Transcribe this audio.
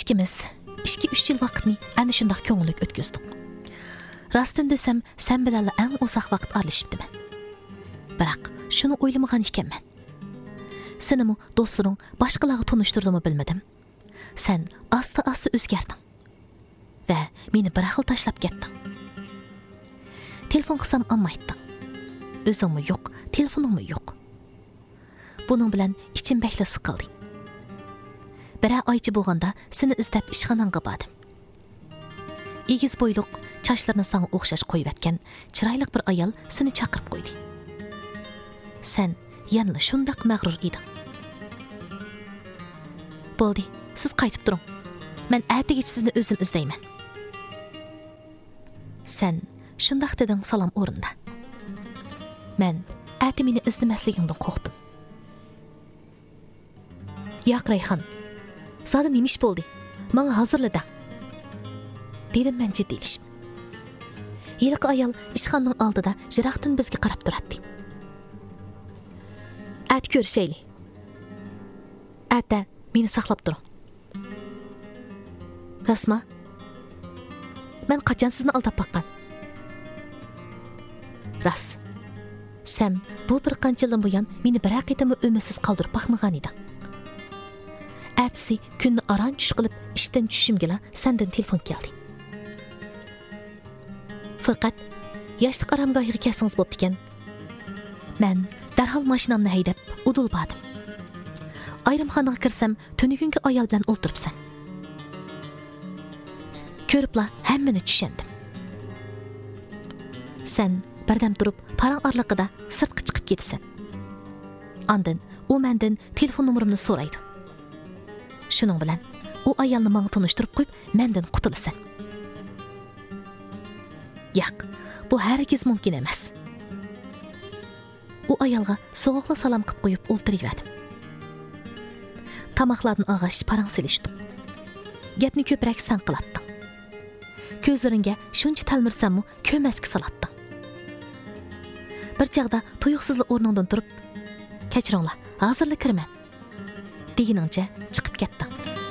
İkimiz 2-3 yil vaqtni ana shundoq ko'ngillik o'tkazdik. Rostdan desam, sen bilan eng uzoq vaqt aralashibdiman. Biroq shuni o'ylamagan ekanman. Senimi do'stlaring boshqalarga tunishtirdimi bilmadim. Sen asta-asta o'zgarding va meni bir xil tashlab ketding. Telefon qilsam olmayding. O'zingmi yo'q, telefoningmi yo'q. Buning bilan ichim bakla siqildi. Bir oycha bo'lganda seni izlab ishxonangga bordim. Egiz bo'yliq, chochlarini sana o'xshash qo'yib atgan chiroyli bir ayol seni chaqirib qo'ydi. Sen yana shundoq mag'rur eding. Bo'ldi, siz qaytib turing. Men ertaga sizni o'zim izlayman. Sen shundoq deding salom o'rinda. Men erta meni izlamasligingdan qo'rqdim. Yo'q Rayhon, Sada nemish bo'ldi? Menga hozirlada. Dedim men jiddiylik. Yiliq ayol ishxonaning oldida jiroqdan bizga qarab turadi. At ko'rishayli. Atda meni saqlab turing. Rasma? Men qachon sizni aldab boqqan? Ras. Sen bu bir qancha yildan buyon meni bir haqiqatmi umidsiz qoldirib boqmagan eding. Atsi kunni aran tush qilib ishdan tushimgala sendan telefon keldi. Faqat yoshlik aramgohiga kelsangiz bo'pti ekan. Men darhol mashinamni haydab udul bordim. Ayrimxonaga kirsam, tunugungi ayol bilan o'ltiribsan. Ko'ribla hammani tushundim. Sen birdam turib, parang orliqida sirtqa chiqib ketasan. Ondan u mendan telefon nomerimni so'raydi. Shuning bilan u ayolni menga tanishtirib qo'yib, mendan qutulasan. Yo'q, bu hargiz mumkin emas. U ayolga so'g'uqla salom qilib qo'yib o'ltiraverdim. Tamoqlardan og'ash parang silishdim. Gapni ko'proq san qilatdim. Ko'zlaringga shuncha talmirsammi, ko'masga salatdim. Bir chaqda tuyuqsizlik o'rningdan turib, "Kechiringlar, hozirlik kiraman" deganingcha chiqib ketdim.